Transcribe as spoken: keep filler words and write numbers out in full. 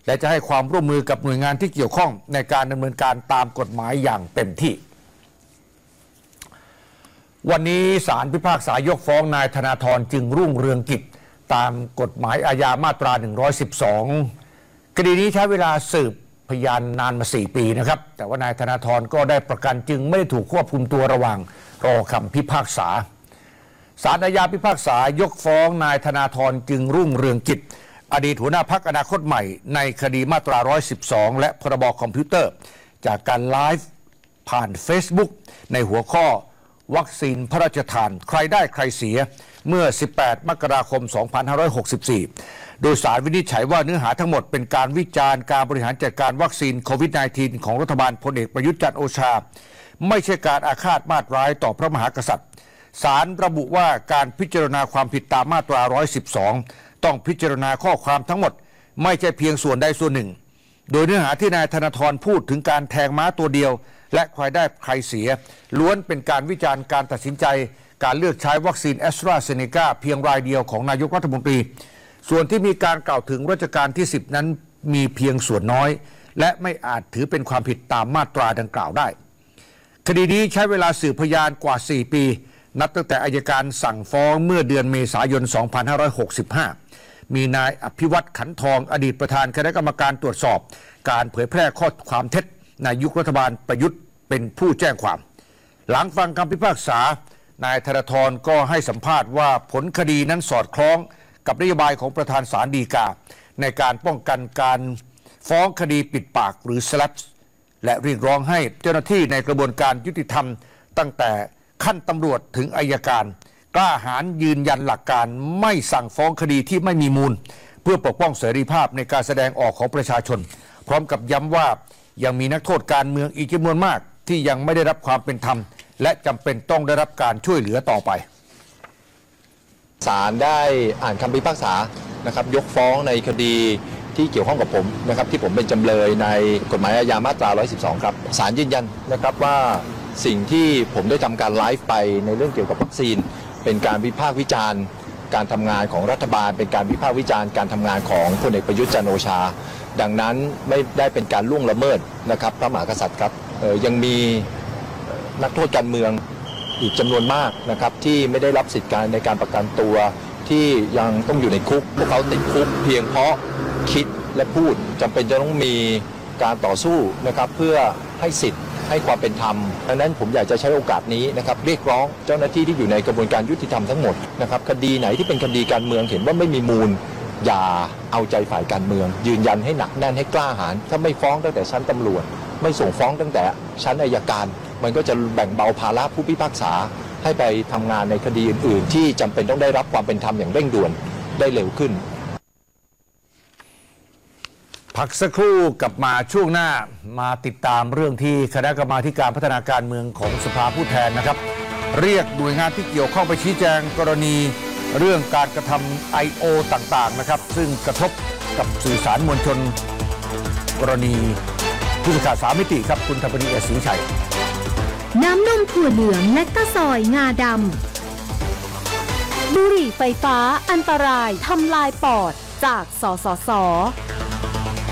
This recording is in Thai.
และจะให้ความร่วมมือกับหน่วยงานที่เกี่ยวข้องในการดำเนินการตามกฎหมายอย่างเต็มที่วันนี้ศาลพิพากษายกฟ้องนายธนาธรจึงรุ่งเรืองกิจตามกฎหมายอาญามาตราหนึ่งร้อยสิบสองคดีนี้ใช้เวลาสืบพยานนานมาสี่ปีนะครับแต่ว่านายธนาธรก็ได้ประกันจึงไม่ได้ถูกควบคุมตัวระหว่างรอคำพิพากษาศาลอาญาพิพากษายกฟ้องนายธนาธรจึงรุ่งเรืองกิจอดีตหัวหน้าพรรคอนาคตใหม่ในคดีมาตราหนึ่งร้อยสิบสองและพรบคอมพิวเตอร์จากการไลฟ์ผ่าน Facebook ในหัวข้อวัคซีนพระราชทานใครได้ใครเสียเมื่อสิบแปดมกราคมสองพันห้าร้อยหกสิบสี่โดยศาลวินิจฉัยว่าเนื้อหาทั้งหมดเป็นการวิจารณ์การบริหารจัดการวัคซีนโควิด สิบเก้า ของรัฐบาลพลเอกประยุทธ์จันทร์โอชาไม่ใช่การอาฆาตมาตร้ายต่อพระมหากษัตริย์ศาลระบุว่าการพิจารณาความผิดตามมาตราหนึ่งร้อยสิบสองต้องพิจารณาข้อความทั้งหมดไม่ใช่เพียงส่วนใดส่วนหนึ่งโดยเนื้อหาที่นายธนาธรพูดถึงการแทงม้าตัวเดียวและใครได้ใครเสียล้วนเป็นการวิจารณ์การตัดสินใจการเลือกใช้วัคซีนแอสตราเซเนกาเพียงรายเดียวของนายกรัฐมนตรีส่วนที่มีการกล่าวถึงรัชกาลที่สิบนั้นมีเพียงส่วนน้อยและไม่อาจถือเป็นความผิดตามมาตราดังกล่าวได้คดีนี้ใช้เวลาสืบพยานกว่าสี่ปีนับตั้งแต่อัยการสั่งฟ้องเมื่อเดือนเมษายนสองพันห้าร้อยหกสิบห้ามีนายอภิวัตขันทองอดีตประธานคณะกรรมการตรวจสอบการเผยแพร่ข้อความเท็จในยุครัฐบาลประยุทธ์เป็นผู้แจ้งความหลังฟังคำพิพากษานายธนาธรก็ให้สัมภาษณ์ว่าผลคดีนั้นสอดคล้องกับนโยบายของประธานศาลฎีกาในการป้องกันการฟ้องคดีปิดปากหรือสลับและเรียกร้องให้เจ้าหน้าที่ในกระบวนการยุติธรรมตั้งแต่ขั้นตำรวจถึงอัยการกล้าหาญยืนยันหลักการไม่สั่งฟ้องคดีที่ไม่มีมูลเพื่อปกป้องเสรีภาพในการแสดงออกของประชาชนพร้อมกับย้ำว่ายังมีนักโทษการเมืองอีกจำนวนมากที่ยังไม่ได้รับความเป็นธรรมและจำเป็นต้องได้รับการช่วยเหลือต่อไปศาลได้อ่านคำพิพากษานะครับยกฟ้องในคดีที่เกี่ยวข้องกับผมนะครับที่ผมเป็นจำเลยในกฎหมายอาญามาตราหนึ่งร้อยสิบสองครับศาลยืนยันนะครับว่าสิ่งที่ผมได้ทำการไลฟ์ไปในเรื่องเกี่ยวกับวัคซีนเป็นการวิพากษ์วิจารณ์การทำงานของรัฐบาลเป็นการวิพากษ์วิจารณ์การทำงานของพลเอกประยุทธ์จันทร์โอชาดังนั้นไม่ได้เป็นการล่วงละเมิดนะครับพระมหากษัตริย์ครับยังมีนักโทษการเมืองอีกจำนวนมากนะครับที่ไม่ได้รับสิทธิการในการประกันตัวที่ยังต้องอยู่ในคุกพวกเขาติดคุกเพียงเพราะคิดและพูดจำเป็นจะต้องมีการต่อสู้นะครับเพื่อให้สิทธิ์ให้ความเป็นธรรมดังนั้นผมอยากจะใช้โอกาสนี้นะครับเรียกร้องเจ้าหน้าที่ที่อยู่ในกระบวนการยุติธรรมทั้งหมดนะครับคดีไหนที่เป็นคดีการเมืองเห็นว่าไม่มีมูลอย่าเอาใจฝ่ายการเมืองยืนยันให้หนักแน่นให้กล้าหาญถ้าไม่ฟ้องตั้งแต่ชั้นตำรวจไม่ส่งฟ้องตั้งแต่ชั้นอัยการมันก็จะแบ่งเบาภาระผู้พิพากษาให้ไปทำงานในคดีอื่นๆที่จำเป็นต้องได้รับความเป็นธรรมอย่างเร่งด่วนได้เร็วขึ้นพักสักครู่กลับมาช่วงหน้ามาติดตามเรื่องที่คณะกรรมาธิการพัฒนาการเมืองของสภาผู้แทนนะครับเรียกหน่วยงานที่เกี่ยวข้องไปชี้แจงกรณีเรื่องการกระทำ ไอ โอ ต่างๆนะครับซึ่งกระทบกับสื่อสารมวลชนกรณีผู้สื่อข่าวสามมิติครับคุณธปนี เอียดศรีชัยน้ำนมถั่วเหลืองและกระสอยงาดำบุหรี่ไฟฟ้าอันตรายทำลายปอดจากสสส